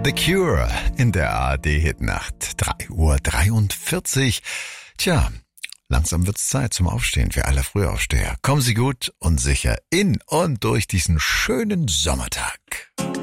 The Cure in der ARD-Hitnacht. 3:43 Uhr. Tja, langsam wird's Zeit zum Aufstehen für alle Frühaufsteher. Kommen Sie gut und sicher in und durch diesen schönen Sommertag.